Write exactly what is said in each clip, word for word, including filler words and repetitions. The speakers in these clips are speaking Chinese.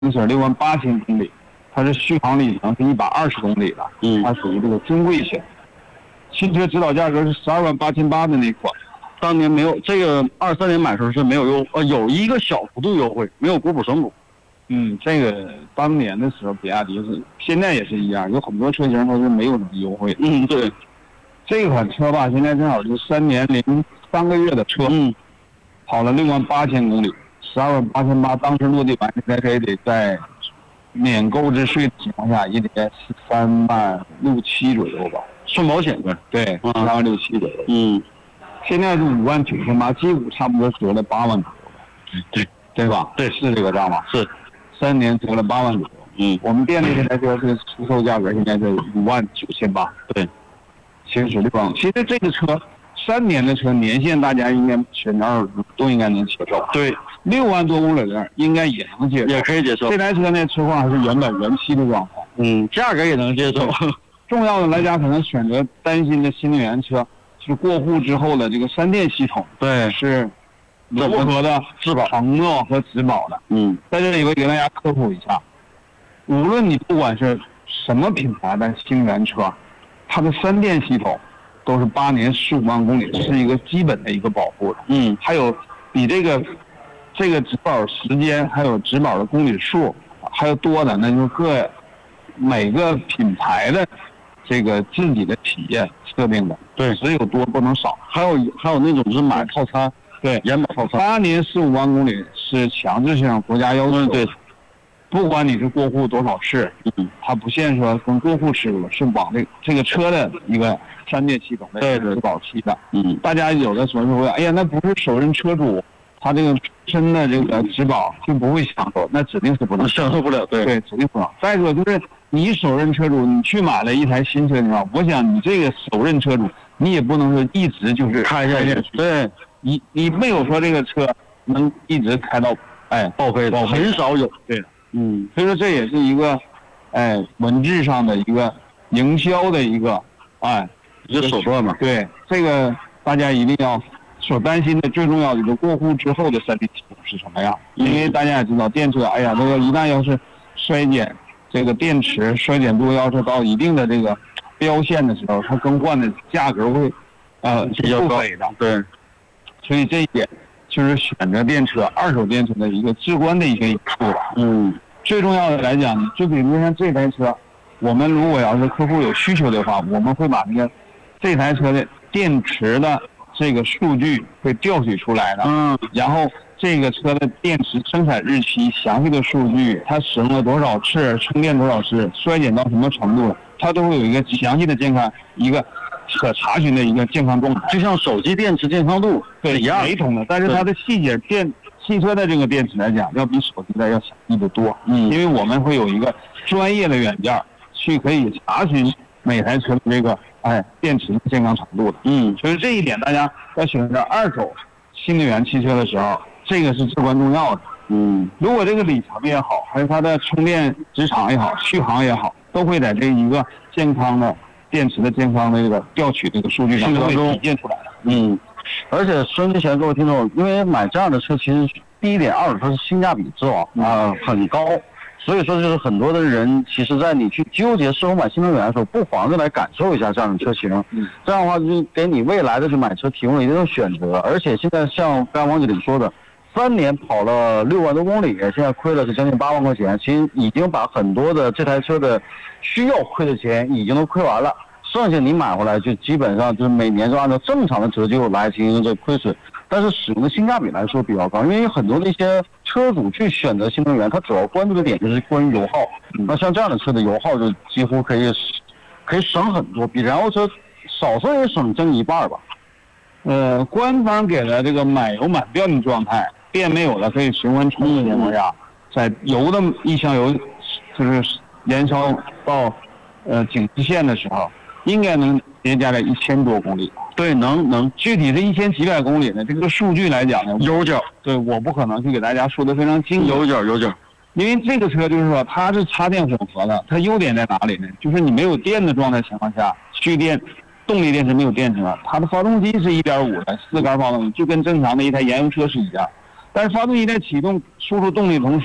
行驶六万八千公里，它是续航里程是一百二十公里的， 嗯， 它属于这个尊贵型。新车指导价格是十二万八千八的那款， 当年没有这个二三年买的时候是没有优，呃，有一个小幅度优惠，没有国补省补。 嗯，这个当年的时候，比亚迪是，现在也是一样，有很多车型它是没有什么优惠的。 嗯，对， 这款车吧，现在正好是三年零三个月的车， 嗯， 跑了六万八千公里，十二万八千八，当时落地完应该也得在免购置税的情况下，也得在十三万六七左右吧， 顺保险的， 对，十三万六七左右。 嗯， 现在是五万九千八，几乎差不多折了八万左右。 对， 对吧？ 对， 是这个账吧？ 是。 三年折了八万左右， 嗯， 我们店里这台车是出售价格现在是五万九千八， 对， 行驶六万。其实这个车三年的车年限，大家应该选择二都应该能接受。 对， 六万多公里的应该也能接受， 也可以接受。 这台车呢，车况还是原本原漆的状况， 嗯，价格也能接受。 重要的来讲，可能选择担心的新能源车是过户之后的这个三电系统， 对， 是如何的质保、 承诺和质保的。 嗯， 在这里我给大家科普一下，无论你不管是什么品牌的新能源车，它的三电系统都是八年十五万公里，是一个基本的一个保护的。 嗯， 还有比这个这个质保时间，还有质保的公里数，还有多的，那就是各每个品牌的这个自己的企业设定的。 对， 只有多不能少。 还有还有那种是买套餐。 对， 延保套餐， 八年十五万公里是强制性国家要求。 嗯，对， 不管你是过户多少次， 嗯， 它不限说跟过户次数，是往这这个车的一个三电系统的质保期的。 嗯， 大家有的时候会，哎呀，那不是首任车主，他这个真的这个质保就不会享受，那指定是不能享受不了。对， 对，指定不能。再说就是你首任车主，你去买了一台新车的话，我想你这个首任车主，你也不能说一直就是开下去。对。 你你没有说这个车能一直开到哎报废的，很少有。 对的， 嗯， 所以说这也是一个哎文字上的一个营销的一个哎一个手段嘛。 对，这个大家一定要所担心的最重要的就是过户之后的三电系统是什么样，因为大家也知道电车，哎呀，这个一旦要是衰减，这个电池衰减度要是到一定的这个标线的时候，它更换的价格会呃比较高的。 对。 所以这一点就是选择电车、二手电车的一个至关的一个因素了。 嗯， 最重要的来讲，就比如像这台车，我们如果要是客户有需求的话，我们会把那个这台车的电池的这个数据会调取出来的。 嗯， 然后这个车的电池生产日期详细的数据，它使用了多少次，充电多少次，衰减到什么程度，它都会有一个详细的健康一个。可查询的一个健康状态， 就像手机电池健康度对一样雷同的，但是它的细节电汽车的这个电池来讲，要比手机的要详细的多。 嗯， 因为我们会有一个专业的软件去可以查询每台车的这个哎电池的健康程度的。 嗯， 所以这一点大家在选择二手新能源汽车的时候，这个是至关重要的。 嗯， 如果这个里程也好，还有它的充电时长也好，续航也好，都会在这一个健康的。电池的健康的这个调取这个数据上都会体现出来的。 嗯，而且收音机前各位听众，因为买这样的车，其实第一点，二手车是性价比之王啊，很高。所以说，就是很多的人，其实在你去纠结是否买新能源的时候，不妨就来感受一下这样的车型。 嗯， 这样的话，就给你未来的去买车提供了一定的选择。而且现在像刚刚王经理说的，三年跑了六万多公里，现在亏了是将近八万块钱，其实已经把很多的这台车的需要亏的钱已经都亏完了，剩下你买回来就基本上就是每年就按照正常的折旧来进行这亏损，但是使用的性价比来说比较高，因为很多的一些车主去选择新能源，他主要关注的点就是关于油耗，那像这样的车的油耗就几乎可以可以省很多，比燃油车少说也省将近一半吧。 呃，官方给的这个买油满标准状态，电没有了可以循环充的情况下，在油的一箱油就是燃烧到呃警示线的时候，应该能叠加在一千多公里。 对，能能， 具体是一千几百公里呢？这个数据来讲呢， 有点， 对，我不可能去给大家说的非常清楚。 有点有点， 因为这个车就是说它是插电混合的，它优点在哪里呢？就是你没有电的状态情况下，蓄电。动力电池没有电池了，它的发动机是 一点五 的四缸发动机，就跟正常的一台燃油车是一样。但是发动机在启动输出动力的同时，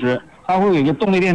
它会有一个动力电